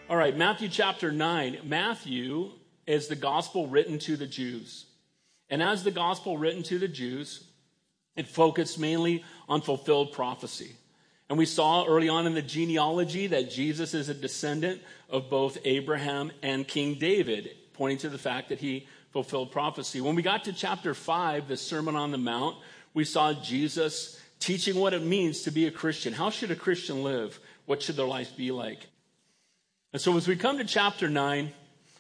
All right, Matthew chapter 9. Matthew is the gospel written to the Jews. And as the gospel written to the Jews, it focused mainly on fulfilled prophecy. And we saw early on in the genealogy that Jesus is a descendant of both Abraham and King David, pointing to the fact that he fulfilled prophecy. When we got to chapter 5, the Sermon on the Mount, we saw Jesus teaching what it means to be a Christian. How should a Christian live? What should their life be like? And so as we come to chapter 9,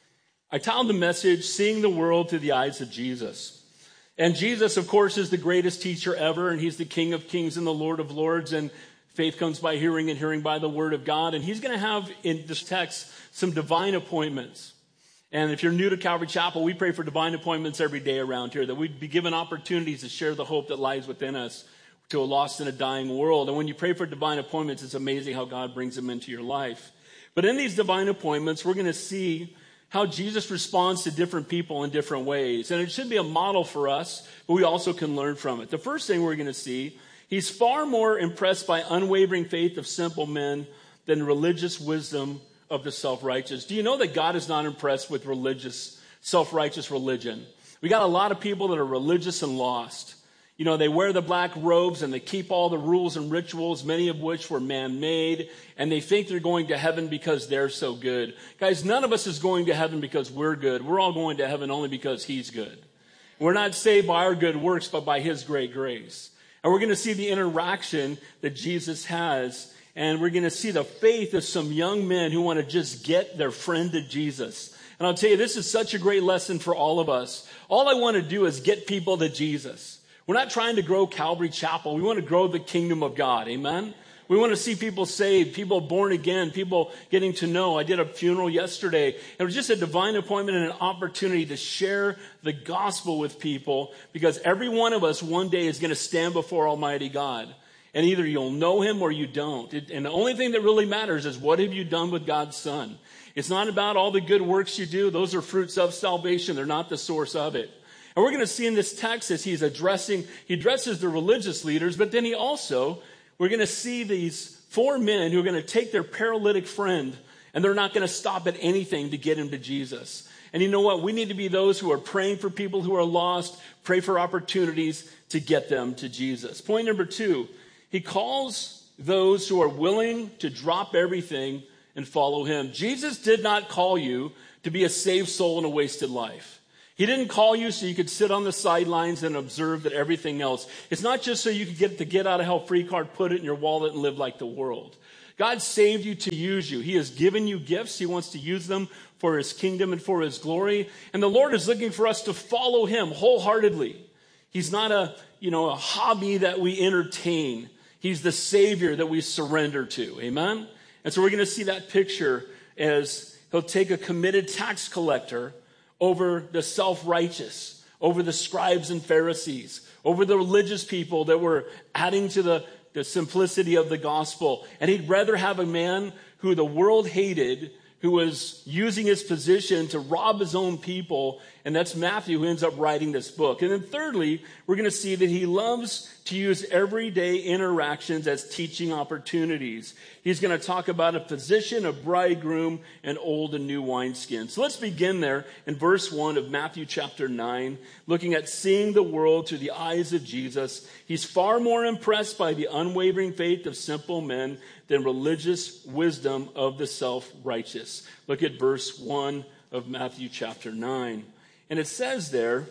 I titled the message, Seeing the World Through the Eyes of Jesus. And Jesus, of course, is the greatest teacher ever, and he's the King of Kings and the Lord of Lords, and faith comes by hearing and hearing by the word of God. And he's going to have in this text some divine appointments. And if you're new to Calvary Chapel, we pray for divine appointments every day around here, that we'd be given opportunities to share the hope that lies within us to a lost and a dying world. And when you pray for divine appointments, it's amazing how God brings them into your life. But in these divine appointments, we're going to see how Jesus responds to different people in different ways. And it should be a model for us, but we also can learn from it. The first thing we're going to see, he's far more impressed by unwavering faith of simple men than religious wisdom of the self-righteous. Do you know that God is not impressed with self-righteous religion? We got a lot of people that are religious and lost. You know, they wear the black robes and they keep all the rules and rituals, many of which were man-made, and they think they're going to heaven because they're so good. Guys, none of us is going to heaven because we're good. We're all going to heaven only because he's good. We're not saved by our good works, but by his great grace. And we're going to see the interaction that Jesus has, and we're going to see the faith of some young men who want to just get their friend to Jesus. And I'll tell you, this is such a great lesson for all of us. All I want to do is get people to Jesus. We're not trying to grow Calvary Chapel. We want to grow the kingdom of God. Amen? We want to see people saved, people born again, people getting to know. I did a funeral yesterday. It was just a divine appointment and an opportunity to share the gospel with people, because every one of us one day is going to stand before Almighty God. And either you'll know him or you don't. And the only thing that really matters is, what have you done with God's Son? It's not about all the good works you do. Those are fruits of salvation. They're not the source of it. And we're going to see in this text as he addresses the religious leaders, but then we're going to see these four men who are going to take their paralytic friend, and they're not going to stop at anything to get him to Jesus. And you know what? We need to be those who are praying for people who are lost, pray for opportunities to get them to Jesus. Point number 2, he calls those who are willing to drop everything and follow him. Jesus did not call you to be a saved soul in a wasted life. He didn't call you so you could sit on the sidelines and observe that everything else. It's not just so you could get the get out of hell free card, put it in your wallet, and live like the world. God saved you to use you. He has given you gifts. He wants to use them for his kingdom and for his glory. And the Lord is looking for us to follow him wholeheartely. He's not a hobby that we entertain. He's the Savior that we surrender to. Amen? And so we're going to see that picture as he'll take a committed tax collector over the self-righteous, over the scribes and Pharisees, over the religious people that were adding to the simplicity of the gospel. And he'd rather have a man who the world hated, who was using his position to rob his own people. And that's Matthew, who ends up writing this book. And then thirdly, we're going to see that he loves to use everyday interactions as teaching opportunities. He's going to talk about a physician, a bridegroom, and old and new wineskin. So let's begin there in verse 1 of Matthew chapter 9, looking at seeing the world through the eyes of Jesus. He's far more impressed by the unwavering faith of simple men than religious wisdom of the self-righteous. Look at verse 1 of Matthew chapter 9. And it says there,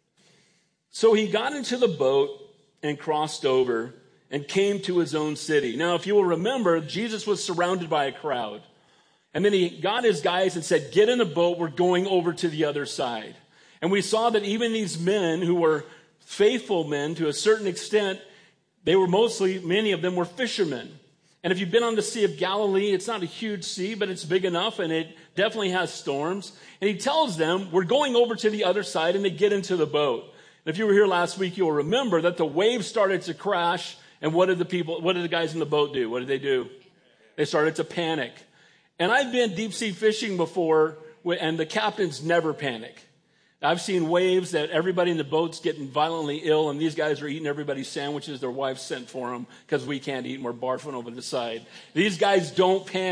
so he got into the boat and crossed over and came to his own city. Now, if you will remember, Jesus was surrounded by a crowd. And then he got his guys and said, get in the boat, we're going over to the other side. And we saw that even these men who were faithful men to a certain extent, many of them were fishermen. And if you've been on the Sea of Galilee, it's not a huge sea, but it's big enough, and it definitely has storms. And he tells them, we're going over to the other side, and they get into the boat. And if you were here last week, you'll remember that the waves started to crash, and what did the guys in the boat do? What did they do? They started to panic. And I've been deep sea fishing before, and the captains never panic. I've seen waves that everybody in the boat's getting violently ill, and these guys are eating everybody's sandwiches their wives sent for them because we can't eat and we're barfing over the side. These guys don't panic.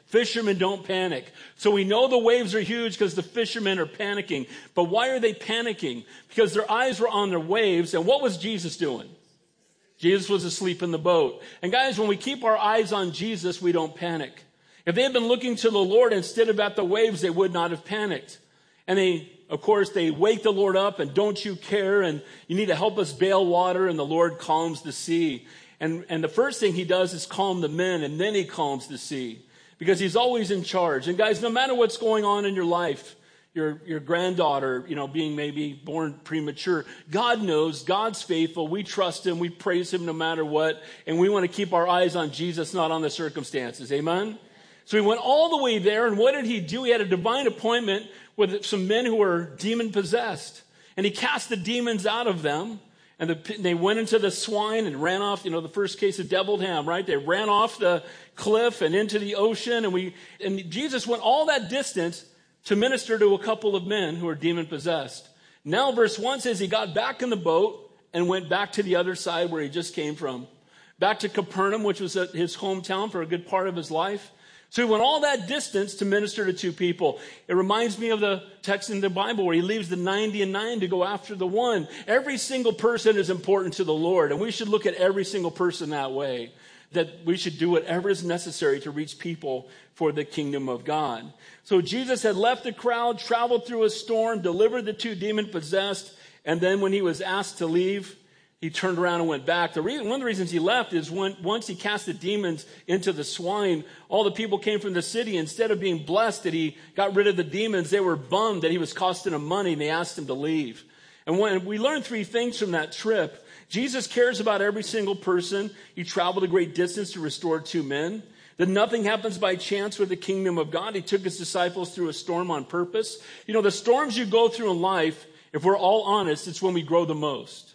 Fishermen don't panic. So we know the waves are huge because the fishermen are panicking. But why are they panicking? Because their eyes were on their waves. And what was Jesus doing? Jesus was asleep in the boat. And guys, when we keep our eyes on Jesus, we don't panic. If they had been looking to the Lord instead of at the waves, they would not have panicked. And of course, they wake the Lord up and don't you care? And you need to help us bail water. And the Lord calms the sea. And the first thing he does is calm the men. And then he calms the sea because he's always in charge. And guys, no matter what's going on in your life, your granddaughter, being maybe born premature, God knows, God's faithful. We trust him. We praise him no matter what. And we want to keep our eyes on Jesus, not on the circumstances. Amen? So he went all the way there. And what did he do? He had a divine appointment with some men who were demon possessed. And he cast the demons out of them. And they went into the swine and ran off, the first case of deviled ham, right? They ran off the cliff and into the ocean. And Jesus went all that distance to minister to a couple of men who are demon possessed. Now verse 1 says he got back in the boat and went back to the other side where he just came from. Back to Capernaum, which was his hometown for a good part of his life. So he went all that distance to minister to two people. It reminds me of the text in the Bible where he leaves the 99 to go after the one. Every single person is important to the Lord, and we should look at every single person that way, that we should do whatever is necessary to reach people for the kingdom of God. So Jesus had left the crowd, traveled through a storm, delivered the two demon-possessed, and then when he was asked to leave, he turned around and went back. One of the reasons he left is once he cast the demons into the swine, all the people came from the city. Instead of being blessed that he got rid of the demons, they were bummed that he was costing them money, and they asked him to leave. And when we learned three things from that trip, Jesus cares about every single person. He traveled a great distance to restore two men. That nothing happens by chance with the kingdom of God. He took his disciples through a storm on purpose. The storms you go through in life, if we're all honest, it's when we grow the most.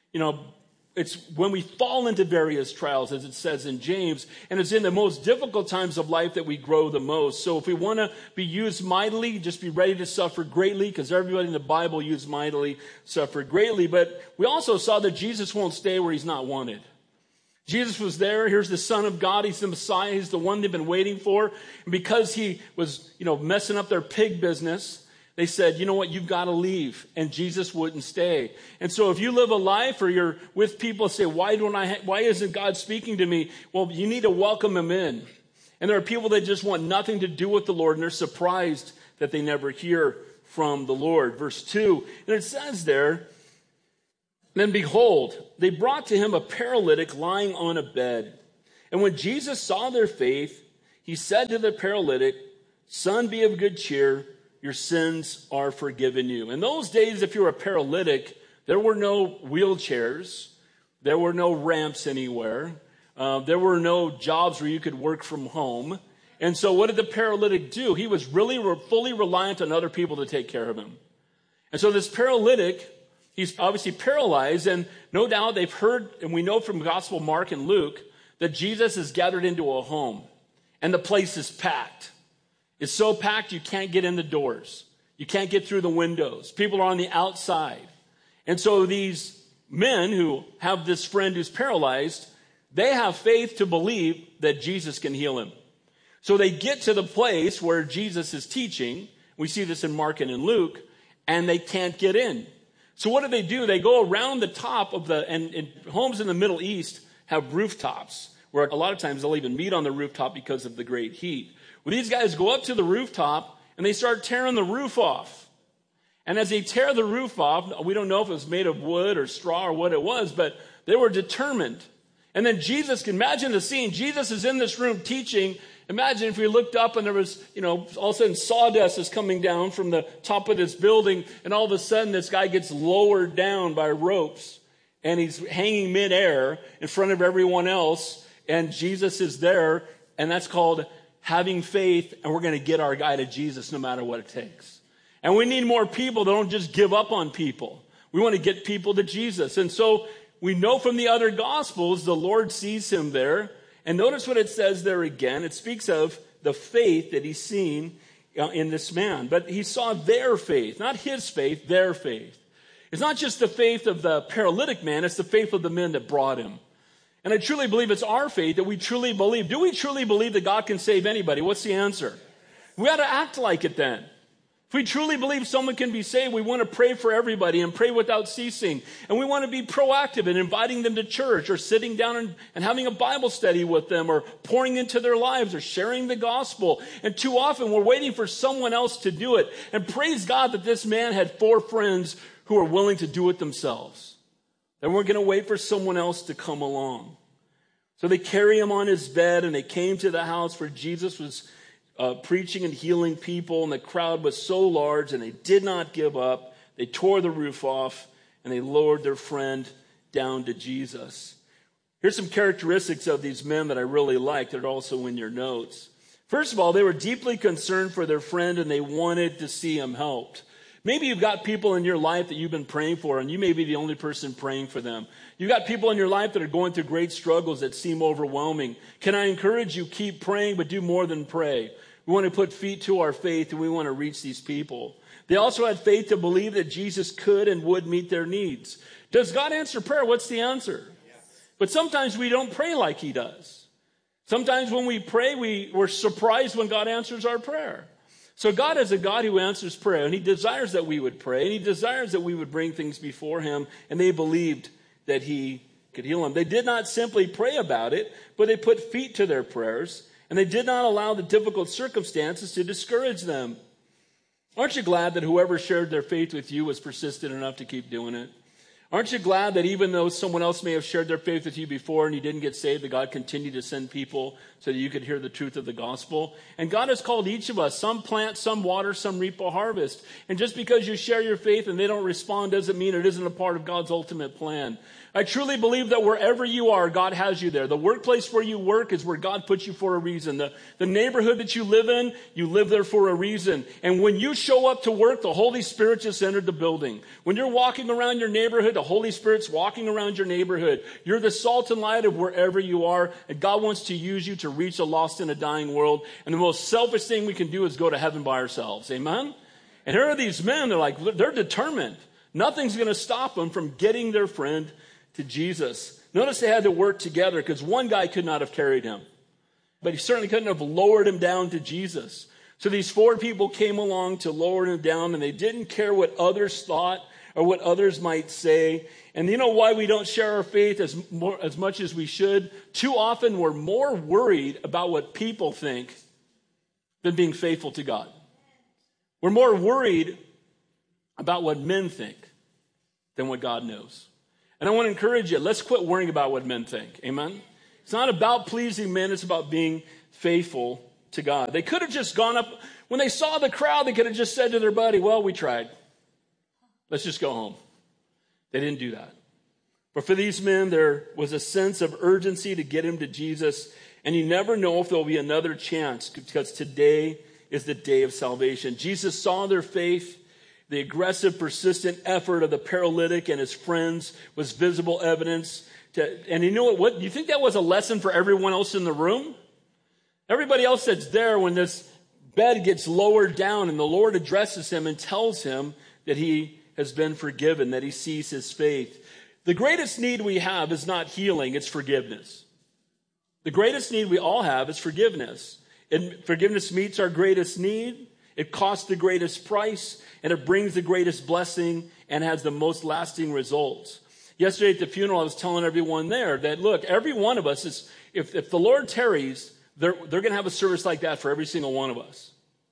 It's when we fall into various trials, as it says in James, and it's in the most difficult times of life that we grow the most. So if we want to be used mightily, just be ready to suffer greatly, because everybody in the Bible used mightily, suffered greatly. But we also saw that Jesus won't stay where he's not wanted. Jesus was there. Here's the Son of God. He's the Messiah. He's the one they've been waiting for. And because he was, messing up their pig business, they said, you know what, you've got to leave. And Jesus wouldn't stay. And so if you live a life or you're with people and say, why isn't God speaking to me? Well, you need to welcome him in. And there are people that just want nothing to do with the Lord, and they're surprised that they never hear from the Lord. Verse 2, and it says there, then behold, they brought to him a paralytic lying on a bed. And when Jesus saw their faith, he said to the paralytic, son, be of good cheer. Your sins are forgiven you. In those days, if you were a paralytic, there were no wheelchairs. There were no ramps anywhere. There were no jobs where you could work from home. And so what did the paralytic do? He was really fully reliant on other people to take care of him. And so this paralytic, he's obviously paralyzed, and no doubt they've heard, and we know from Gospel Mark and Luke, that Jesus is gathered into a home, and the place is packed. It's so packed you can't get in the doors. You can't get through the windows. People are on the outside. And so these men who have this friend who's paralyzed, they have faith to believe that Jesus can heal him. So they get to the place where Jesus is teaching. We see this in Mark and in Luke, and they can't get in. So what do? They go around the top of and homes in the Middle East have rooftops, where a lot of times they'll even meet on the rooftop because of the great heat. Well, these guys go up to the rooftop and they start tearing the roof off. And as they tear the roof off, we don't know if it was made of wood or straw or what it was, but they were determined. And then imagine the scene. Jesus is in this room teaching. Imagine if we looked up and there was, all of a sudden sawdust is coming down from the top of this building, and all of a sudden this guy gets lowered down by ropes and he's hanging midair in front of everyone else, and Jesus is there, and that's called having faith, and we're going to get our guy to Jesus no matter what it takes. And we need more people that don't just give up on people. We want to get people to Jesus. And so we know from the other Gospels, the Lord sees him there. And notice what it says there again. It speaks of the faith that he's seen in this man. But he saw their faith, not his faith, their faith. It's not just the faith of the paralytic man, it's the faith of the men that brought him. And I truly believe it's our faith that we truly believe. Do we truly believe that God can save anybody? What's the answer? We ought to act like it then. If we truly believe someone can be saved, we want to pray for everybody and pray without ceasing. And we want to be proactive in inviting them to church or sitting down and having a Bible study with them or pouring into their lives or sharing the gospel. And too often we're waiting for someone else to do it. And praise God that this man had 4 friends who are willing to do it themselves. They weren't going to wait for someone else to come along. So they carry him on his bed and they came to the house where Jesus was preaching and healing people, and the crowd was so large, and they did not give up. They tore the roof off, and they lowered their friend down to Jesus. Here's some characteristics of these men that I really like that are also in your notes. First of all, they were deeply concerned for their friend, and they wanted to see him helped. Maybe you've got people in your life that you've been praying for, and you may be the only person praying for them. You've got people in your life that are going through great struggles that seem overwhelming. Can I encourage you, keep praying, but do more than pray. We want to put feet to our faith, and we want to reach these people. They also had faith to believe that Jesus could and would meet their needs. Does God answer prayer? What's the answer? Yes. But sometimes we don't pray like he does. Sometimes when we pray, we're surprised when God answers our prayer. So God is a God who answers prayer, and he desires that we would pray, and he desires that we would bring things before him, and they believed that he could heal them. They did not simply pray about it, but they put feet to their prayers. And they did not allow the difficult circumstances to discourage them. Aren't you glad that whoever shared their faith with you was persistent enough to keep doing it? Aren't you glad that even though someone else may have shared their faith with you before and you didn't get saved, that God continued to send people so that you could hear the truth of the gospel? And God has called each of us, some plant, some water, some reap a harvest. And just because you share your faith and they don't respond doesn't mean it isn't a part of God's ultimate plan. I truly believe that wherever you are, God has you there. The workplace where you work is where God puts you for a reason. The neighborhood that you live in, you live there for a reason. And when you show up to work, the Holy Spirit just entered the building. When you're walking around your neighborhood, the Holy Spirit's walking around your neighborhood. You're the salt and light of wherever you are. And God wants to use you to reach a lost and a dying world. And the most selfish thing we can do is go to heaven by ourselves. Amen? And here are these men. They're determined. Nothing's going to stop them from getting their friend to Jesus. Notice they had to work together because one guy could not have carried him. But he certainly couldn't have lowered him down to Jesus. So these 4 people came along to lower him down, and they didn't care what others thought or what others might say. And you know why we don't share our faith as much as we should? Too often we're more worried about what people think than being faithful to God. We're more worried about what men think than what God knows. And I want to encourage you, let's quit worrying about what men think. Amen? It's not about pleasing men. It's about being faithful to God. They could have just gone up. When they saw the crowd, they could have just said to their buddy, well, we tried. Let's just go home. They didn't do that. But for these men, there was a sense of urgency to get him to Jesus. And you never know if there will be another chance because today is the day of salvation. Jesus saw their faith. The aggressive, persistent effort of the paralytic and his friends was visible evidence. And you know what? Do you think that was a lesson for everyone else in the room? Everybody else that's there when this bed gets lowered down and the Lord addresses him and tells him that he has been forgiven, that he sees his faith. The greatest need we have is not healing, it's forgiveness. The greatest need we all have is forgiveness. And forgiveness meets our greatest need. It costs the greatest price, and it brings the greatest blessing and has the most lasting results. Yesterday at the funeral, I was telling everyone there that, look, every one of us is, if the Lord tarries, they're going to have a service like that for every single one of us.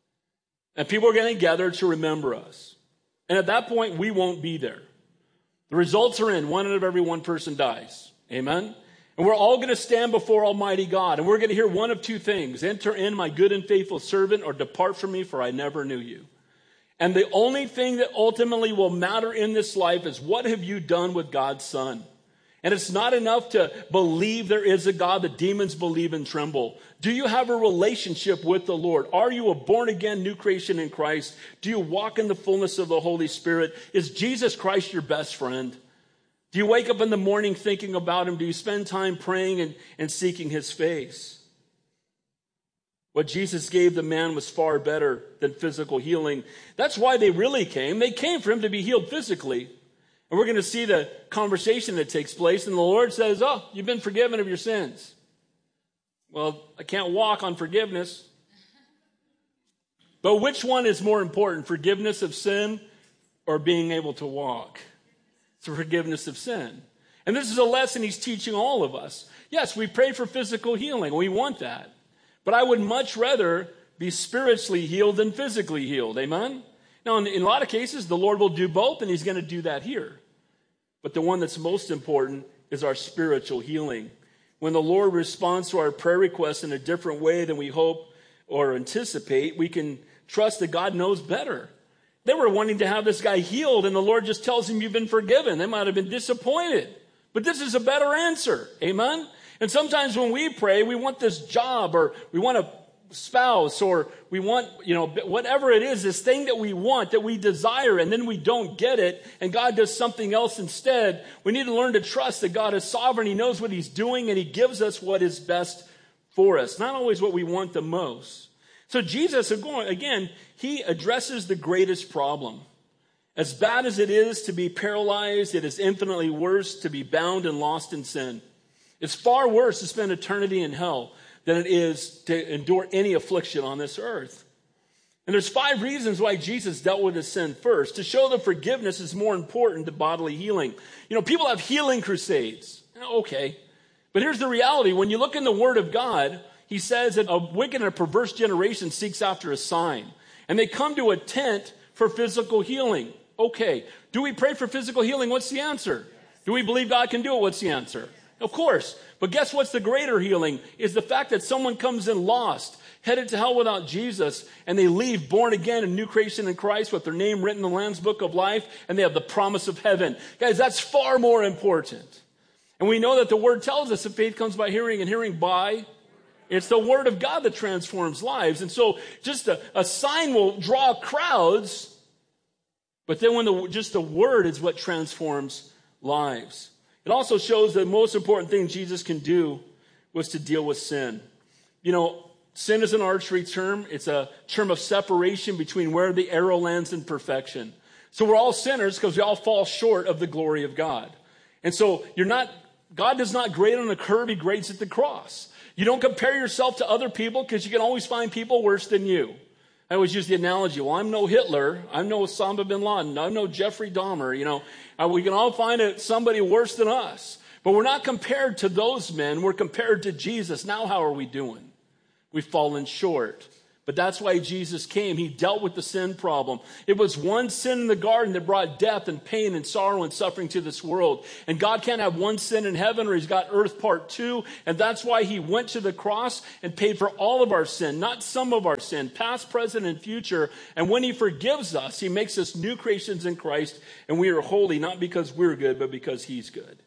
And people are going to gather to remember us. And at that point, we won't be there. The results are in. 1 out of every 1 person dies. Amen? And we're all going to stand before Almighty God. And we're going to hear one of 2 things. Enter in, my good and faithful servant, or depart from me, for I never knew you. And the only thing that ultimately will matter in this life is what have you done with God's Son? And it's not enough to believe there is a God. The demons believe and tremble. Do you have a relationship with the Lord? Are you a born-again new creation in Christ? Do you walk in the fullness of the Holy Spirit? Is Jesus Christ your best friend? Do you wake up in the morning thinking about him? Do you spend time praying and seeking his face? What Jesus gave the man was far better than physical healing. That's why they really came. They came for him to be healed physically. And we're going to see the conversation that takes place. And the Lord says, oh, you've been forgiven of your sins. Well, I can't walk on forgiveness. But which one is more important, forgiveness of sin or being able to walk? It's forgiveness of sin. And this is a lesson he's teaching all of us. Yes, we pray for physical healing. We want that. But I would much rather be spiritually healed than physically healed. Amen? Now, in a lot of cases, the Lord will do both, and he's going to do that here. But the one that's most important is our spiritual healing. When the Lord responds to our prayer requests in a different way than we hope or anticipate, we can trust that God knows better. They were wanting to have this guy healed, and the Lord just tells him, you've been forgiven. They might have been disappointed. But this is a better answer. Amen? And sometimes when we pray, we want this job, or we want a spouse, or we want, whatever it is, this thing that we want, that we desire, and then we don't get it, and God does something else instead. We need to learn to trust that God is sovereign. He knows what he's doing, and he gives us what is best for us, not always what we want the most. So Jesus, again, he addresses the greatest problem. As bad as it is to be paralyzed, it is infinitely worse to be bound and lost in sin. It's far worse to spend eternity in hell than it is to endure any affliction on this earth. And there's 5 reasons why Jesus dealt with his sin first. To show that forgiveness is more important than bodily healing. People have healing crusades. Okay. But here's the reality. When you look in the Word of God, he says that a wicked and a perverse generation seeks after a sign. And they come to a tent for physical healing. Okay. Do we pray for physical healing? What's the answer? Do we believe God can do it? What's the answer? Of course. But guess what's the greater healing? Is the fact that someone comes in lost, headed to hell without Jesus, and they leave born again, a new creation in Christ with their name written in the Lamb's Book of Life, and they have the promise of heaven. Guys, that's far more important. And we know that the Word tells us that faith comes by hearing, and hearing by. It's the Word of God that transforms lives. And so just a sign will draw crowds, but then when just the Word is what transforms lives. It also shows that the most important thing Jesus can do was to deal with sin. Sin is an archery term. It's a term of separation between where the arrow lands and perfection. So we're all sinners because we all fall short of the glory of God. And so God does not grade on a curve, he grades at the cross. You don't compare yourself to other people because you can always find people worse than you. I always use the analogy, well, I'm no Hitler, I'm no Osama bin Laden, I'm no Jeffrey Dahmer, we can all find somebody worse than us. But we're not compared to those men, we're compared to Jesus. Now how are we doing? We've fallen short. But that's why Jesus came. He dealt with the sin problem. It was one sin in the garden that brought death and pain and sorrow and suffering to this world. And God can't have one sin in heaven or he's got earth part 2. And that's why he went to the cross and paid for all of our sin, not some of our sin, past, present, and future. And when he forgives us, he makes us new creations in Christ. And we are holy, not because we're good, but because he's good.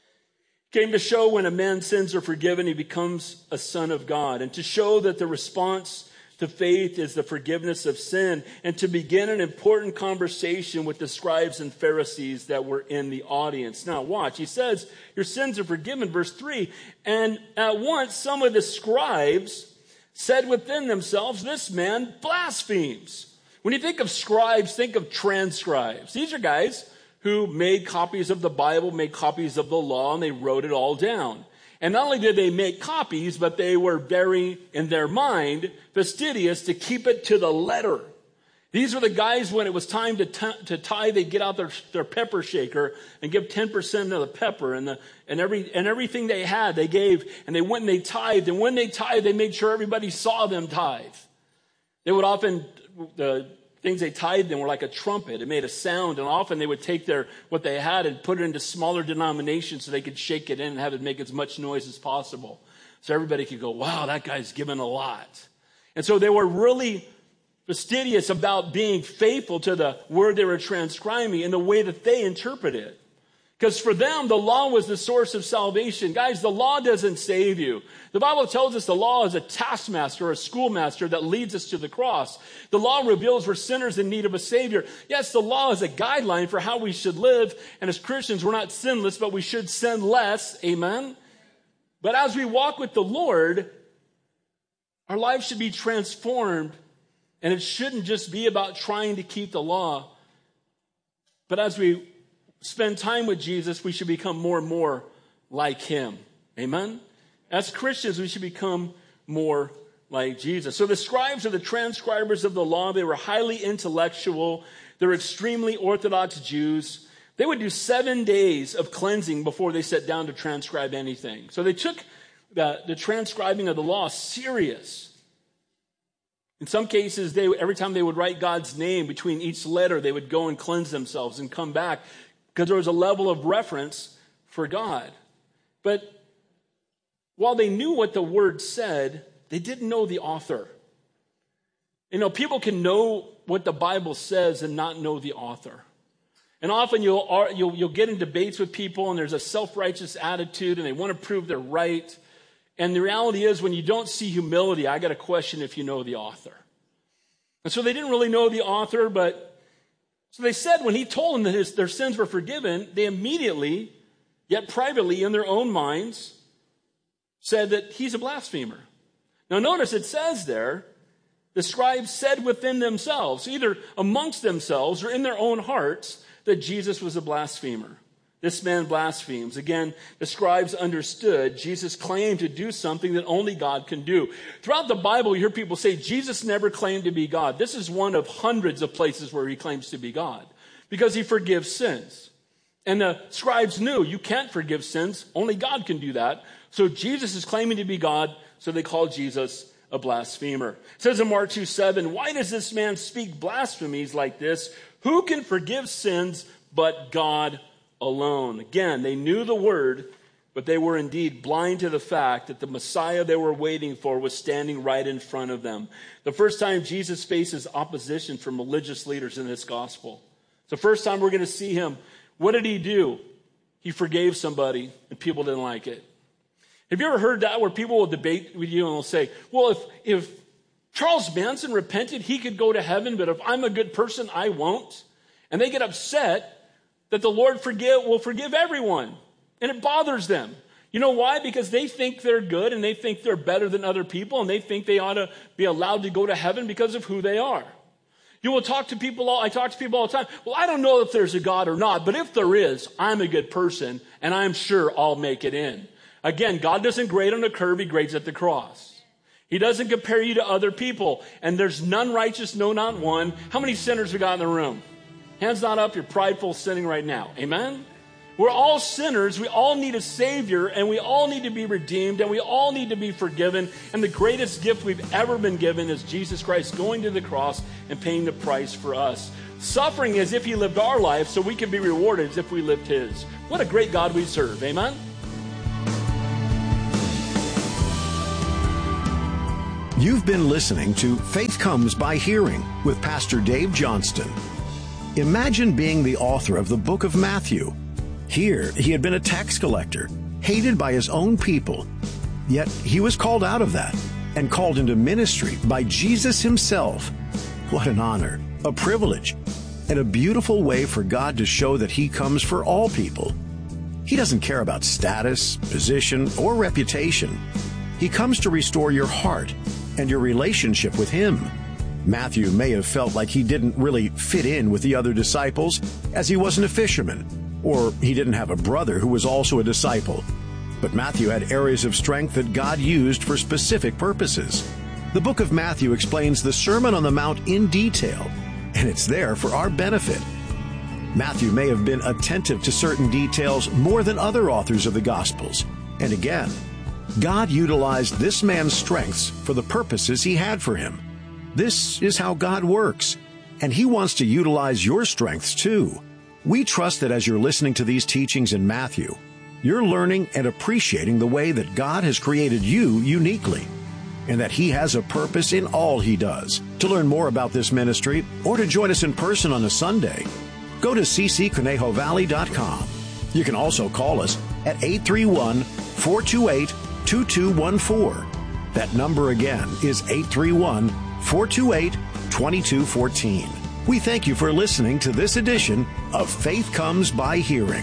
Came to show when a man's sins are forgiven, he becomes a son of God. And to show that the response to faith is the forgiveness of sin, and to begin an important conversation with the scribes and Pharisees that were in the audience. Now watch, he says, your sins are forgiven, verse 3. And at once some of the scribes said within themselves, this man blasphemes. When you think of scribes, think of transcribes. These are guys who made copies of the Bible, made copies of the law, and they wrote it all down. And not only did they make copies, but they were very, in their mind, fastidious to keep it to the letter. These were the guys when it was time to tithe, they'd get out their pepper shaker and give 10% of the pepper and everything they had, they gave, and they went and they tithed. And when they tithed, they made sure everybody saw them tithe. They would often, the things they tithed in were like a trumpet. It made a sound, and often they would take what they had and put it into smaller denominations so they could shake it in and have it make as much noise as possible. So everybody could go, wow, that guy's given a lot. And so they were really fastidious about being faithful to the word they were transcribing in the way that they interpret it. Because for them, the law was the source of salvation. Guys, the law doesn't save you. The Bible tells us the law is a taskmaster or a schoolmaster that leads us to the cross. The law reveals we're sinners in need of a Savior. Yes, the law is a guideline for how we should live. And as Christians, we're not sinless, but we should sin less. Amen? But as we walk with the Lord, our lives should be transformed. And it shouldn't just be about trying to keep the law. But as we spend time with Jesus, we should become more and more like him. Amen? As Christians, we should become more like Jesus. So the scribes or the transcribers of the law, they were highly intellectual. They were extremely Orthodox Jews. They would do 7 days of cleansing before they sat down to transcribe anything. So they took the transcribing of the law serious. In some cases, every time they would write God's name between each letter, they would go and cleanse themselves and come back because there was a level of reverence for God. But while they knew what the word said, they didn't know the author. You know, people can know what the Bible says and not know the author. And often you'll get in debates with people and there's a self-righteous attitude and they want to prove they're right. And the reality is when you don't see humility, I got to question if you know the author. And so they didn't really know the author, but so they said when he told them that their sins were forgiven, they immediately, yet privately in their own minds, said that he's a blasphemer. Now notice it says there, the scribes said within themselves, either amongst themselves or in their own hearts, that Jesus was a blasphemer. This man blasphemes. Again, the scribes understood Jesus claimed to do something that only God can do. Throughout the Bible, you hear people say Jesus never claimed to be God. This is one of hundreds of places where he claims to be God because he forgives sins. And the scribes knew you can't forgive sins. Only God can do that. So Jesus is claiming to be God, so they call Jesus a blasphemer. It says in Mark 2:7, why does this man speak blasphemies like this? Who can forgive sins but God alone? Again, they knew the word, but they were indeed blind to the fact that the Messiah they were waiting for was standing right in front of them. The first time Jesus faces opposition from religious leaders in this gospel. It's the first time we're going to see him. What did he do? He forgave somebody and people didn't like it. Have you ever heard that where people will debate with you and will say, well, if Charles Manson repented, he could go to heaven, but if I'm a good person, I won't. And they get upset that the Lord will forgive everyone. And it bothers them. You know why? Because they think they're good and they think they're better than other people and they think they ought to be allowed to go to heaven because of who they are. You will talk to people, I talk to people all the time. Well, I don't know if there's a God or not, but if there is, I'm a good person and I'm sure I'll make it in. Again, God doesn't grade on a curve, he grades at the cross. He doesn't compare you to other people. And there's none righteous, no, not one. How many sinners we got in the room? Hands not up, you're prideful sinning right now. Amen? We're all sinners. We all need a Savior, and we all need to be redeemed, and we all need to be forgiven. And the greatest gift we've ever been given is Jesus Christ going to the cross and paying the price for us. Suffering as if he lived our life so we can be rewarded as if we lived his. What a great God we serve. Amen? You've been listening to Faith Comes by Hearing with Pastor Dave Johnston. Imagine being the author of the book of Matthew. Here, he had been a tax collector, hated by his own people. Yet, he was called out of that and called into ministry by Jesus himself. What an honor, a privilege, and a beautiful way for God to show that he comes for all people. He doesn't care about status, position, or reputation. He comes to restore your heart and your relationship with him. Matthew may have felt like he didn't really fit in with the other disciples, as he wasn't a fisherman, or he didn't have a brother who was also a disciple. But Matthew had areas of strength that God used for specific purposes. The book of Matthew explains the Sermon on the Mount in detail, and it's there for our benefit. Matthew may have been attentive to certain details more than other authors of the Gospels. And again, God utilized this man's strengths for the purposes he had for him. This is how God works, and he wants to utilize your strengths too. We trust that as you're listening to these teachings in Matthew, you're learning and appreciating the way that God has created you uniquely, and that he has a purpose in all he does. To learn more about this ministry or to join us in person on a Sunday, go to ccconejovalley.com. You can also call us at 831-428-2214. That number again is 831-428-2214. We thank you for listening to this edition of Faith Comes by Hearing.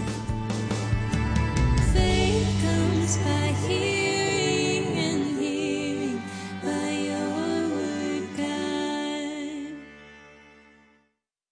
Faith comes by hearing, and hearing by your word, God.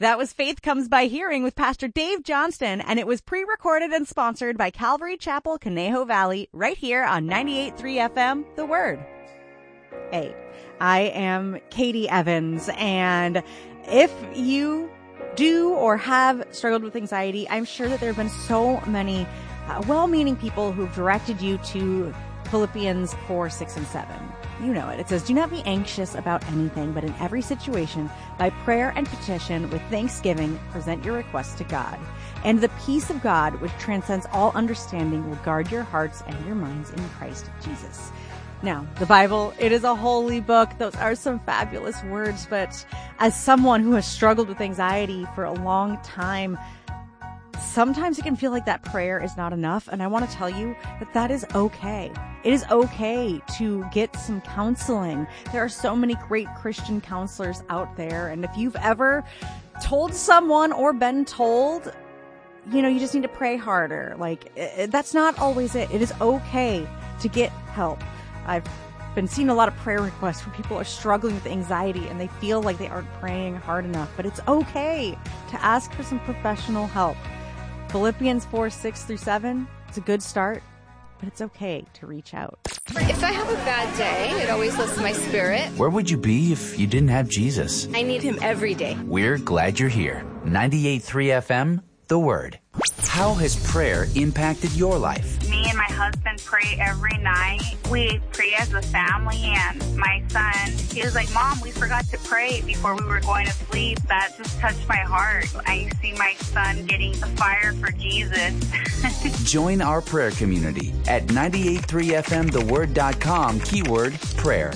That was Faith Comes by Hearing with Pastor Dave Johnston, and it was pre-recorded and sponsored by Calvary Chapel, Conejo Valley, right here on 98.3 FM, The Word. Hey, I am Katie Evans, and if you do or have struggled with anxiety, I'm sure that there have been so many well-meaning people who've directed you to Philippians 4, 6, and 7. You know it. It says, do not be anxious about anything, but in every situation, by prayer and petition, with thanksgiving, present your requests to God. And the peace of God, which transcends all understanding, will guard your hearts and your minds in Christ Jesus. Now, the Bible, it is a holy book. Those are some fabulous words, but as someone who has struggled with anxiety for a long time, sometimes it can feel like that prayer is not enough, and I want to tell you that that is okay. It is okay to get some counseling. There are so many great Christian counselors out there, and if you've ever told someone or been told, you just need to pray harder, that's not always it. It is okay to get help. I've been seeing a lot of prayer requests where people are struggling with anxiety and they feel like they aren't praying hard enough, but it's okay to ask for some professional help. Philippians 4, 6 through 7, it's a good start, but it's okay to reach out. If I have a bad day, it always lifts my spirit. Where would you be if you didn't have Jesus? I need him every day. We're glad you're here. 98.3 FM, The Word. How has prayer impacted your life? Me and my husband pray every night. We pray as a family, and my son, he was like, Mom, we forgot to pray before we were going to sleep. That just touched my heart. I see my son getting the fire for Jesus. Join our prayer community at 98.3fmtheword.com, keyword prayer.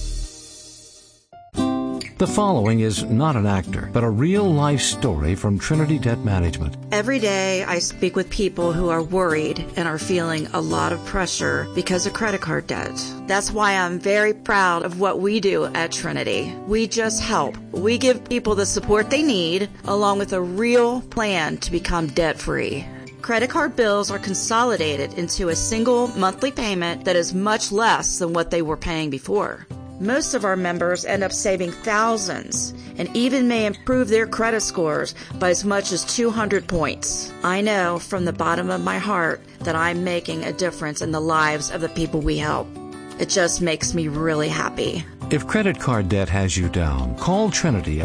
The following is not an actor, but a real-life story from Trinity Debt Management. Every day I speak with people who are worried and are feeling a lot of pressure because of credit card debt. That's why I'm very proud of what we do at Trinity. We just help. We give people the support they need, along with a real plan to become debt-free. Credit card bills are consolidated into a single monthly payment that is much less than what they were paying before. Most of our members end up saving thousands and even may improve their credit scores by as much as 200 points. I know from the bottom of my heart that I'm making a difference in the lives of the people we help. It just makes me really happy. If credit card debt has you down, call Trinity at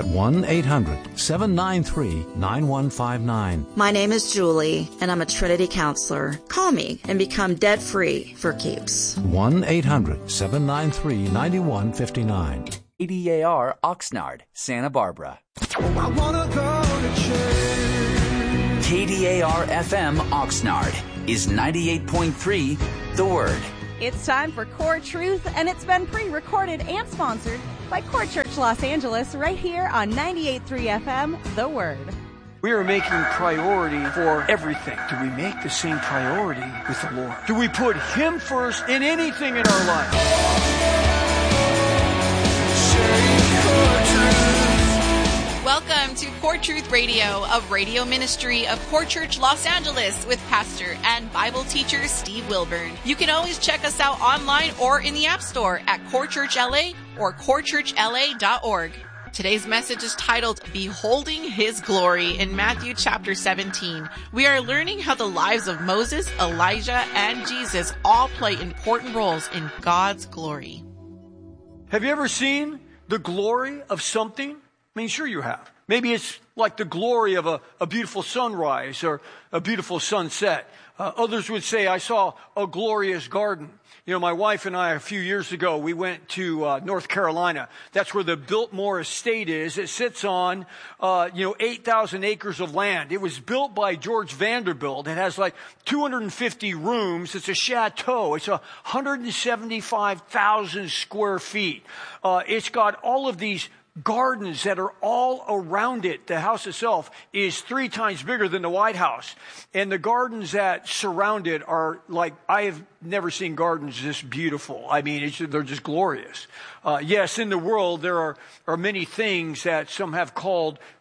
1-800-793-9159. My name is Julie, and I'm a Trinity counselor. Call me and become debt-free for keeps. 1-800-793-9159. ADAR Oxnard, Santa Barbara. I wanna go to church. KDAR FM Oxnard is 98.3 The Word. It's time for Core Truth, and it's been pre-recorded and sponsored by Core Church Los Angeles right here on 98.3 FM, The Word. We are making priority for everything. Do we make the same priority with the Lord? Do we put Him first in anything in our life? Welcome to Core Truth Radio, a radio ministry of Core Church Los Angeles with pastor and Bible teacher Steve Wilburn. You can always check us out online or in the App Store at Core Church LA or corechurchla.org. Today's message is titled, Beholding His Glory in Matthew chapter 17. We are learning how the lives of Moses, Elijah, and Jesus all play important roles in God's glory. Have you ever seen the glory of something? I mean, sure you have. Maybe it's like the glory of a beautiful sunrise or a beautiful sunset. Others would say, I saw a glorious garden. You know, my wife and I, a few years ago, we went to North Carolina. That's where the Biltmore Estate is. It sits on, 8,000 acres of land. It was built by George Vanderbilt. It has like 250 rooms. It's a chateau. It's 175,000 square feet. It's got all of these gardens that are all around it. The house itself is 3 times bigger than the White House. And the gardens that surround it are like, I have never seen gardens this beautiful. I mean, they're just glorious. Yes, in the world, there are many things that some have called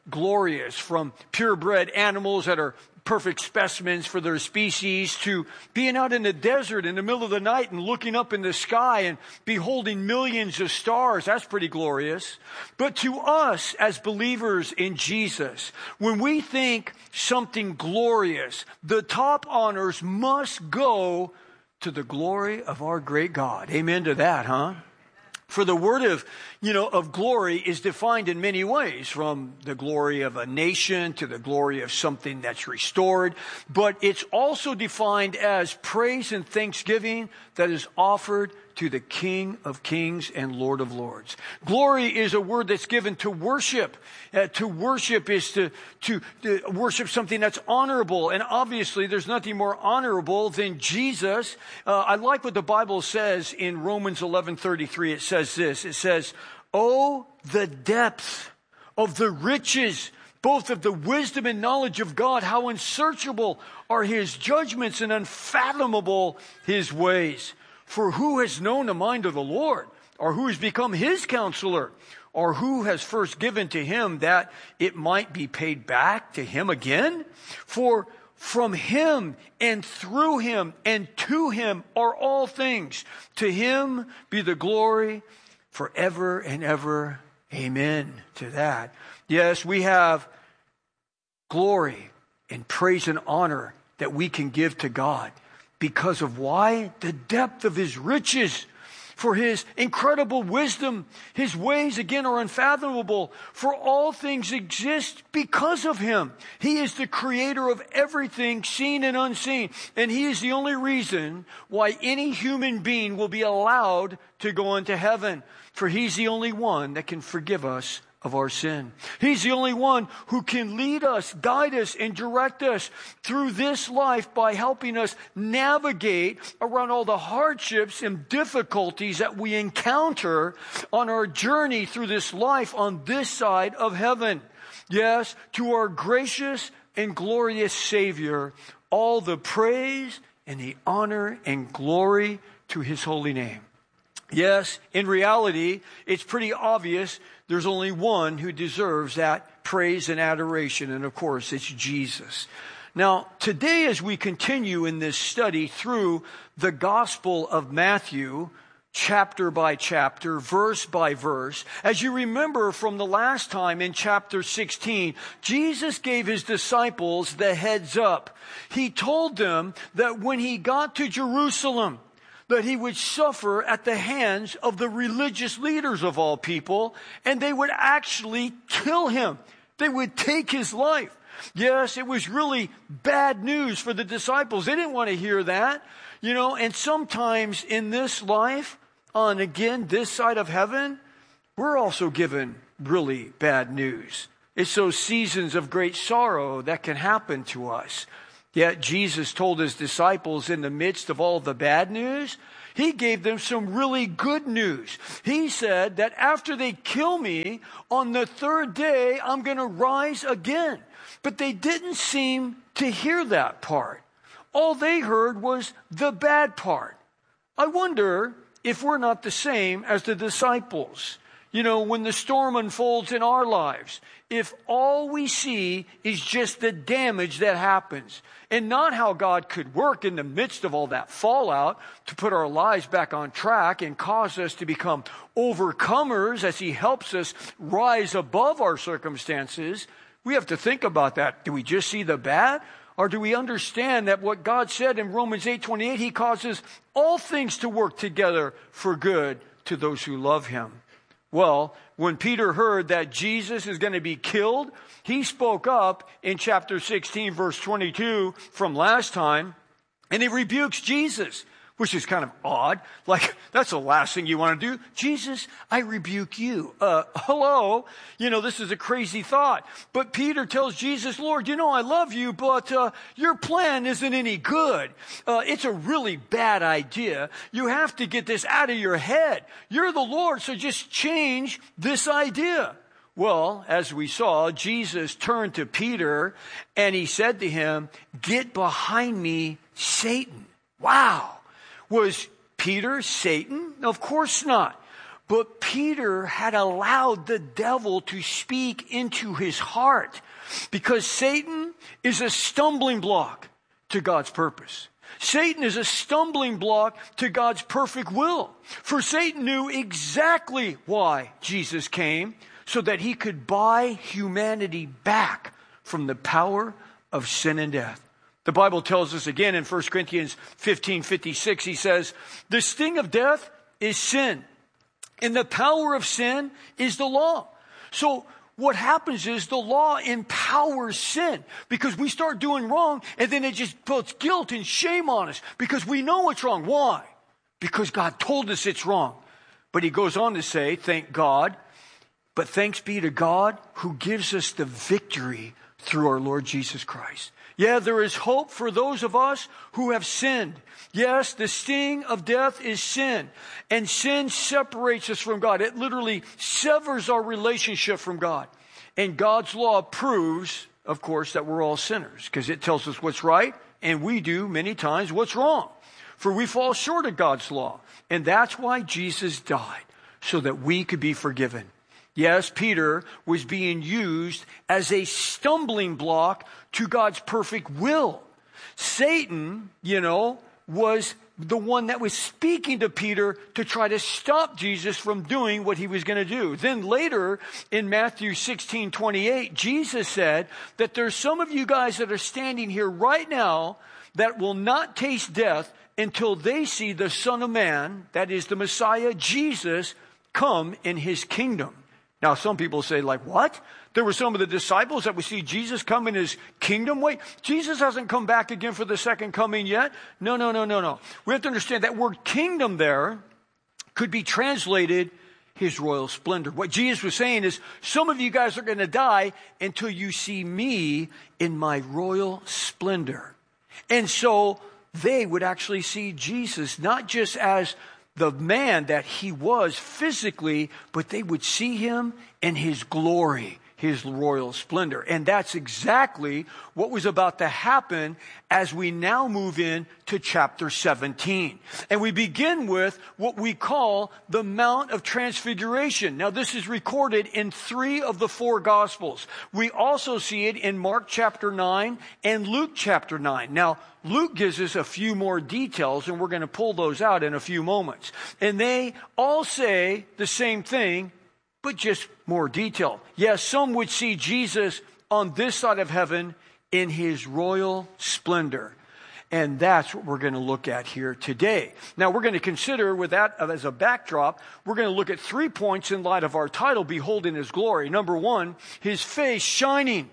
glorious, from purebred animals that are perfect specimens for their species, to being out in the desert in the middle of the night and looking up in the sky and beholding millions of stars. That's pretty glorious. But to us as believers in Jesus, when we think something glorious, the top honors must go to the glory of our great God. Amen to that, huh? For the word of glory is defined in many ways, from the glory of a nation to the glory of something that's restored. But it's also defined as praise and thanksgiving that is offered to the King of Kings and Lord of Lords. Glory is a word that's given to worship. To worship is to worship something that's honorable. And obviously there's nothing more honorable than Jesus. I like what the Bible says in Romans 11:33. It says this. It says, "Oh, the depth of the riches, both of the wisdom and knowledge of God, how unsearchable are his judgments and unfathomable his ways. For who has known the mind of the Lord? Or who has become his counselor? Or who has first given to him that it might be paid back to him again? For from him and through him and to him are all things. To him be the glory forever and ever. Amen to that." Yes, we have glory and praise and honor that we can give to God. Because of why? The depth of his riches. For his incredible wisdom. His ways, again, are unfathomable. For all things exist because of him. He is the creator of everything, seen and unseen. And he is the only reason why any human being will be allowed to go into heaven. For he's the only one that can forgive us of our sin. He's the only one who can lead us, guide us, and direct us through this life by helping us navigate around all the hardships and difficulties that we encounter on our journey through this life on this side of heaven. Yes, to our gracious and glorious Savior, all the praise and the honor and glory to his holy name. Yes, in reality, it's pretty obvious there's only one who deserves that praise and adoration, and of course, it's Jesus. Now, today as we continue in this study through the Gospel of Matthew, chapter by chapter, verse by verse, as you remember from the last time in chapter 16, Jesus gave his disciples the heads up. He told them that when he got to Jerusalem, that he would suffer at the hands of the religious leaders of all people, and they would actually kill him. They would take his life. Yes, it was really bad news for the disciples. They didn't want to hear that. And sometimes in this life, on again, this side of heaven, we're also given really bad news. It's those seasons of great sorrow that can happen to us. Yet Jesus told his disciples in the midst of all the bad news, he gave them some really good news. He said that after they kill me, on the third day, I'm going to rise again. But they didn't seem to hear that part. All they heard was the bad part. I wonder if we're not the same as the disciples. When the storm unfolds in our lives, if all we see is just the damage that happens and not how God could work in the midst of all that fallout to put our lives back on track and cause us to become overcomers as he helps us rise above our circumstances, we have to think about that. Do we just see the bad? Or do we understand that what God said in Romans 8:28, he causes all things to work together for good to those who love him? Well, when Peter heard that Jesus is going to be killed, he spoke up in chapter 16, verse 22 from last time, and he rebukes Jesus, which is kind of odd. Like, that's the last thing you want to do. Jesus, I rebuke you. Hello? This is a crazy thought. But Peter tells Jesus, Lord, I love you, but your plan isn't any good. It's a really bad idea. You have to get this out of your head. You're the Lord, so just change this idea. Well, as we saw, Jesus turned to Peter and he said to him, "Get behind me, Satan." Wow. Was Peter Satan? Of course not. But Peter had allowed the devil to speak into his heart, because Satan is a stumbling block to God's purpose. Satan is a stumbling block to God's perfect will. For Satan knew exactly why Jesus came, so that he could buy humanity back from the power of sin and death. The Bible tells us again in 1 Corinthians 15:56, he says, the sting of death is sin, and the power of sin is the law. So what happens is the law empowers sin, because we start doing wrong, and then it just puts guilt and shame on us because we know it's wrong. Why? Because God told us it's wrong. But he goes on to say, thank God, but thanks be to God who gives us the victory through our Lord Jesus Christ. Yeah, there is hope for those of us who have sinned. Yes, the sting of death is sin. And sin separates us from God. It literally severs our relationship from God. And God's law proves, of course, that we're all sinners, because it tells us what's right, and we do many times what's wrong. For we fall short of God's law. And that's why Jesus died, so that we could be forgiven. Yes, Peter was being used as a stumbling block to God's perfect will. Satan, was the one that was speaking to Peter to try to stop Jesus from doing what he was going to do. Then later in Matthew 16:28, Jesus said that there's some of you guys that are standing here right now that will not taste death until they see the Son of Man, that is the Messiah, Jesus, come in his kingdom. Now, some people say, like, what? There were some of the disciples that would see Jesus come in his kingdom. Wait, Jesus hasn't come back again for the second coming yet? No. We have to understand that word kingdom there could be translated his royal splendor. What Jesus was saying is, some of you guys are going to die until you see me in my royal splendor. And so they would actually see Jesus not just as the man that he was physically, but they would see him in his glory, his royal splendor. And that's exactly what was about to happen as we now move in to chapter 17. And we begin with what we call the Mount of Transfiguration. Now, this is recorded in 3 of the 4 Gospels. We also see it in Mark chapter 9 and Luke chapter 9. Now, Luke gives us a few more details, and we're going to pull those out in a few moments. And they all say the same thing, but just more detail. Yes, some would see Jesus on this side of heaven in his royal splendor. And that's what we're going to look at here today. Now, we're going to consider, with that as a backdrop, we're going to look at 3 points in light of our title, Beholding His Glory. Number 1, his face shining.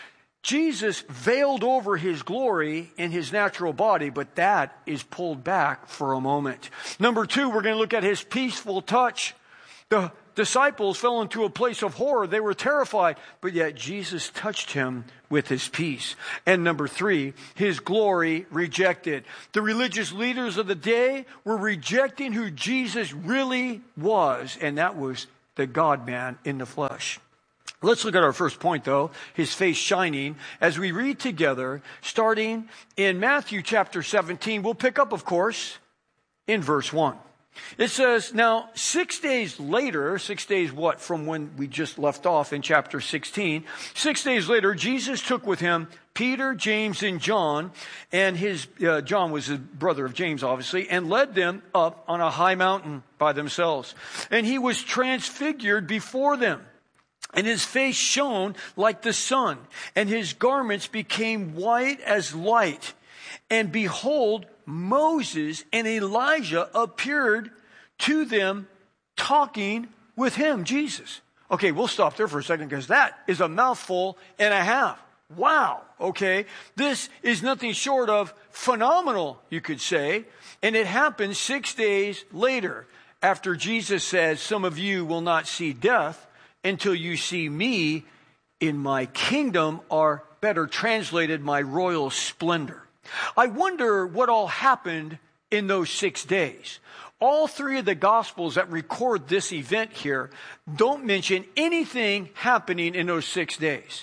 Jesus veiled over his glory in his natural body, but that is pulled back for a moment. Number 2, we're going to look at his peaceful touch. The disciples fell into a place of horror. They were terrified, but yet Jesus touched him with his peace. And number 3, his glory rejected. The religious leaders of the day were rejecting who Jesus really was, and that was the God-man in the flesh. Let's look at our first point, though, his face shining, as we read together, starting in Matthew chapter 17. We'll pick up, of course, in verse 1. It says, now 6 days later, 6 days what, from when we just left off in chapter 16, 6 days later, Jesus took with him Peter, James, and John, and John was the brother of James, obviously, and led them up on a high mountain by themselves. And he was transfigured before them. And his face shone like the sun, and his garments became white as light. And behold, Moses and Elijah appeared to them talking with him, Jesus. Okay, we'll stop there for a second, because that is a mouthful and a half. Wow, okay. This is nothing short of phenomenal, you could say. And it happened 6 days later, after Jesus said, some of you will not see death until you see me in my kingdom, or better translated, my royal splendor. I wonder what all happened in those 6 days. All 3 of the Gospels that record this event here don't mention anything happening in those 6 days.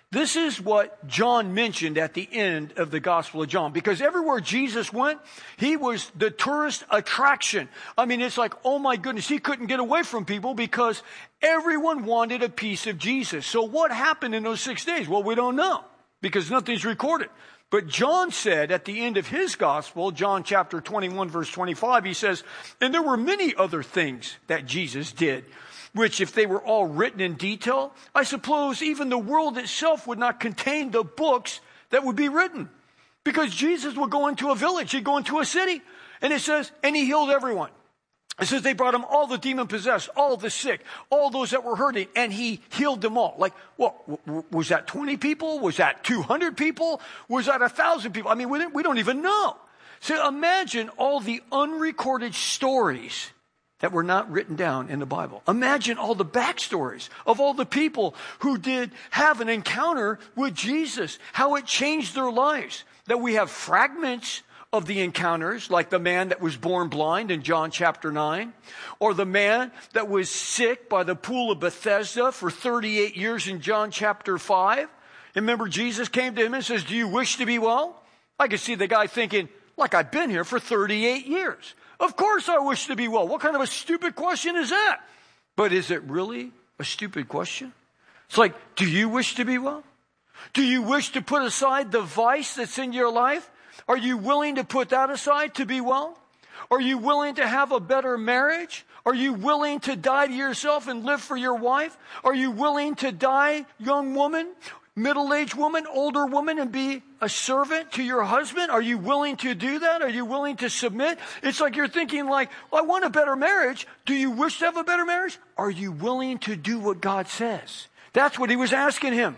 This is what John mentioned at the end of the Gospel of John, because everywhere Jesus went, he was the tourist attraction. I mean, it's like, oh my goodness, he couldn't get away from people because everyone wanted a piece of Jesus. So what happened in those 6 days? Well, we don't know because nothing's recorded. But John said at the end of his gospel, John chapter 21, verse 25, he says, and there were many other things that Jesus did, which if they were all written in detail, I suppose even the world itself would not contain the books that would be written. Because Jesus would go into a village, he'd go into a city, and it says, and he healed everyone. It says they brought him all the demon-possessed, all the sick, all those that were hurting, and he healed them all. Like, well, was that 20 people? Was that 200 people? Was that 1,000 people? I mean, we don't even know. So imagine all the unrecorded stories that were not written down in the Bible. Imagine all the backstories of all the people who did have an encounter with Jesus, how it changed their lives. That we have fragments of the encounters, like the man that was born blind in John chapter 9, or the man that was sick by the pool of Bethesda for 38 years in John chapter 5. And remember, Jesus came to him and says, do you wish to be well? I could see the guy thinking, like, I've been here for 38 years. Of course I wish to be well. What kind of a stupid question is that? But is it really a stupid question? It's like, do you wish to be well? Do you wish to put aside the vice that's in your life? Are you willing to put that aside to be well? Are you willing to have a better marriage? Are you willing to die to yourself and live for your wife? Are you willing to die, young woman, middle-aged woman, older woman, and be a servant to your husband? Are you willing to do that? Are you willing to submit? It's like you're thinking like, well, I want a better marriage. Do you wish to have a better marriage? Are you willing to do what God says? That's what he was asking him.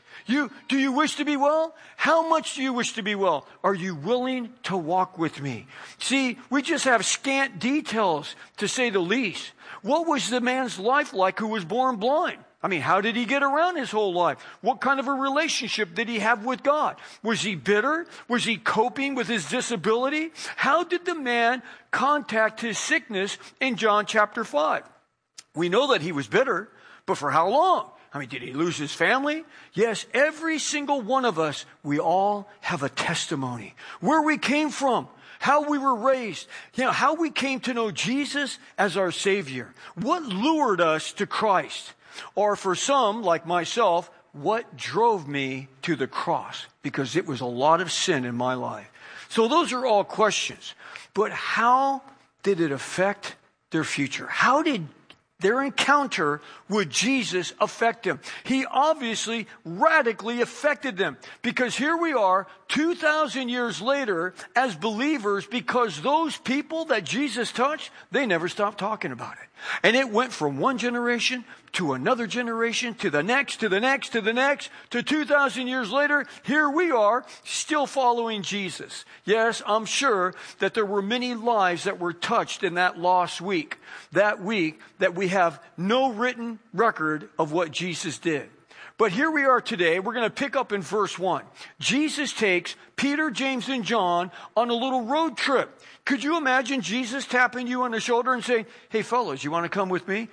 Do you wish to be well? How much do you wish to be well? Are you willing to walk with me? See, we just have scant details, to say the least. What was the man's life like who was born blind? I mean, how did he get around his whole life? What kind of a relationship did he have with God? Was he bitter? Was he coping with his disability? How did the man contact his sickness in John chapter 5? We know that he was bitter, but for how long? I mean, did he lose his family? Yes, every single one of us, we all have a testimony. Where we came from, how we were raised, how we came to know Jesus as our Savior. What lured us to Christ? Or for some, like myself, what drove me to the cross? Because it was a lot of sin in my life. So those are all questions. But how did it affect their future? How did their encounter with Jesus affect them? He obviously radically affected them, because here we are 2,000 years later as believers, because those people that Jesus touched, they never stopped talking about it. And it went from one generation to another generation, to the next, to the next, to the next, to 2,000 years later, here we are still following Jesus. Yes, I'm sure that there were many lives that were touched in that lost week, that we have no written record of what Jesus did. But here we are today. We're going to pick up in verse 1. Jesus takes Peter, James, and John on a little road trip. Could you imagine Jesus tapping you on the shoulder and saying, hey, fellas, you want to come with me?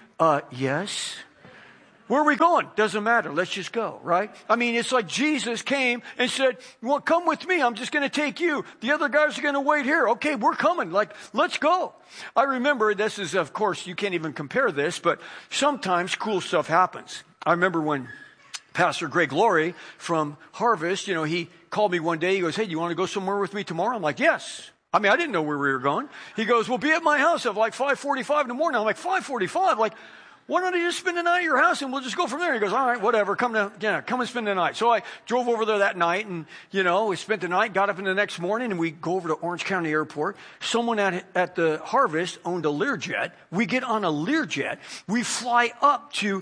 Yes. Where are we going? Doesn't matter. Let's just go, right? I mean, it's like Jesus came and said, well, come with me. I'm just going to take you. The other guys are going to wait here. Okay, we're coming. Like, let's go. I remember, this is, of course, you can't even compare this, but sometimes cool stuff happens. I remember when Pastor Greg Laurie from Harvest, he called me one day. He goes, hey, do you want to go somewhere with me tomorrow? I'm like, yes. I mean, I didn't know where we were going. He goes, well, be at my house at like 5:45 in the morning. I'm like, 5:45? Like, why don't you just spend the night at your house and we'll just go from there? He goes, all right, whatever. Come and spend the night. So I drove over there that night and, we spent the night, got up in the next morning, and we go over to Orange County Airport. Someone at the Harvest owned a Learjet. We get on a Learjet. We fly up to,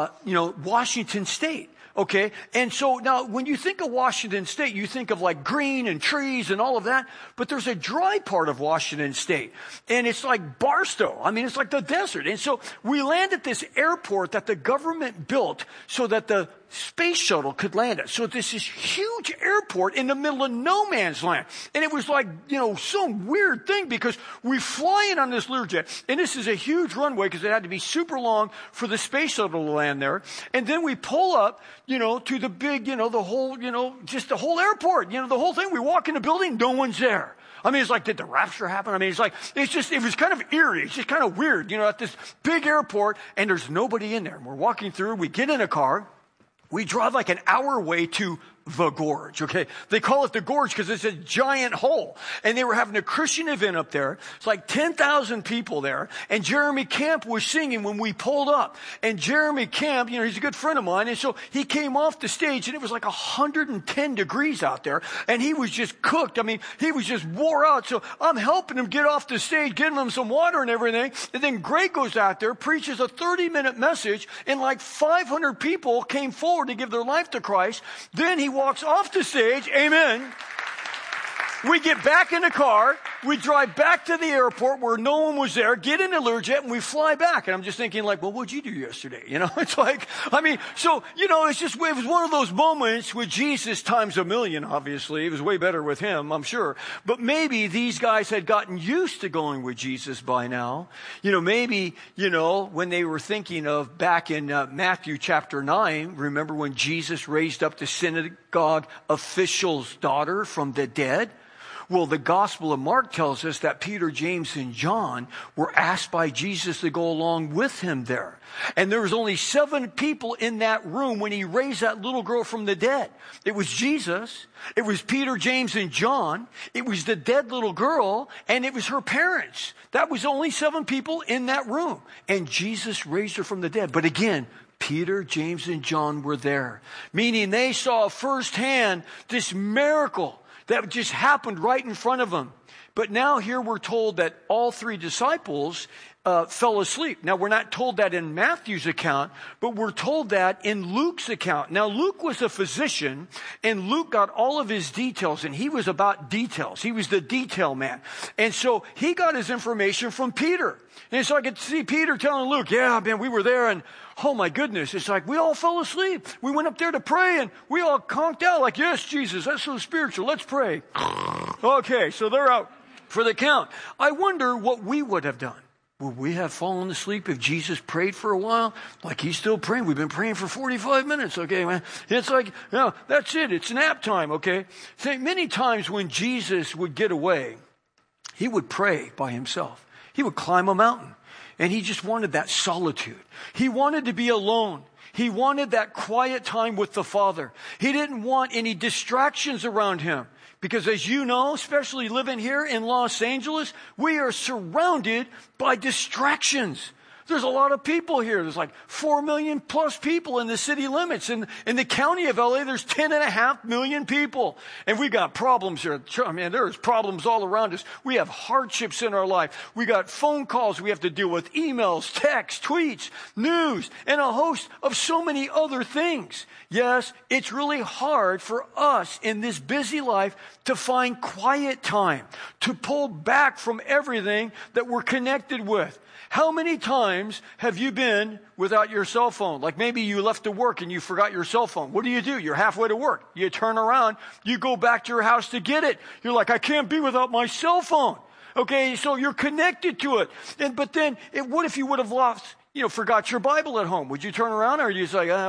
Washington State. Okay, and so now when you think of Washington State, you think of like green and trees and all of that, but there's a dry part of Washington State, and it's like Barstow. I mean, it's like the desert. And so we land at this airport that the government built so that the space shuttle could land at. So this is huge airport in the middle of no man's land. And it was like, some weird thing because we fly in on this Learjet. And this is a huge runway because it had to be super long for the space shuttle to land there. And then we pull up, to the big, the whole, just the whole airport, the whole thing. We walk in the building, no one's there. I mean, it's like, did the rapture happen? I mean, it was kind of eerie. It's just kind of weird, at this big airport, and there's nobody in there. And we're walking through, we get in a car, we drive like an hour away to the Gorge, okay? They call it the Gorge because it's a giant hole. And they were having a Christian event up there. It's like 10,000 people there. And Jeremy Camp was singing when we pulled up. And Jeremy Camp, he's a good friend of mine. And so he came off the stage and it was like 110 degrees out there. And he was just cooked. I mean, he was just wore out. So I'm helping him get off the stage, giving him some water and everything. And then Greg goes out there, preaches a 30-minute message. And like 500 people came forward to give their life to Christ. Then he walks off the stage. Amen. We get back in the car. We drive back to the airport where no one was there, get in the Learjet, and we fly back. And I'm just thinking like, well, what'd you do yesterday? It's like, it was one of those moments with Jesus times a million, obviously. It was way better with him, I'm sure. But maybe these guys had gotten used to going with Jesus by now. Maybe, when they were thinking of back in Matthew chapter 9, remember when Jesus raised up the synagogue official's daughter from the dead? Well, the Gospel of Mark tells us that Peter, James, and John were asked by Jesus to go along with him there. And there was only 7 people in that room when he raised that little girl from the dead. It was Jesus, it was Peter, James, and John, it was the dead little girl, and it was her parents. That was only 7 people in that room. And Jesus raised her from the dead. But again, Peter, James, and John were there, meaning they saw firsthand this miracle that just happened right in front of them. But now here we're told that all 3 disciples fell asleep. Now, we're not told that in Matthew's account, but we're told that in Luke's account. Now, Luke was a physician, and Luke got all of his details, and he was about details. He was the detail man. And so he got his information from Peter. And so I could see Peter telling Luke, yeah, man, we were there, and oh my goodness, it's like we all fell asleep. We went up there to pray, and we all conked out like, yes, Jesus, that's so spiritual. Let's pray. Okay, so they're out for the count. I wonder what we would have done. Would we have fallen asleep if Jesus prayed for a while? Like he's still praying. We've been praying for 45 minutes. Okay, man. It's like, that's it. It's nap time. Okay. See, many times when Jesus would get away, he would pray by himself. He would climb a mountain and he just wanted that solitude. He wanted to be alone. He wanted that quiet time with the Father. He didn't want any distractions around him. Because as you know, especially living here in Los Angeles, we are surrounded by distractions. There's a lot of people here. There's like 4 million plus people in the city limits. In the county of LA, there's 10.5 million people. And we got problems here. I mean, there's problems all around us. We have hardships in our life. We got phone calls we have to deal with, emails, texts, tweets, news, and a host of so many other things. Yes, it's really hard for us in this busy life to find quiet time, to pull back from everything that we're connected with. How many times have you been without your cell phone? Like maybe you left to work and you forgot your cell phone. What do? You're halfway to work. You turn around, you go back to your house to get it. You're like, I can't be without my cell phone. Okay, so you're connected to it. But then, what if you would have forgot your Bible at home? Would you turn around or are you just like,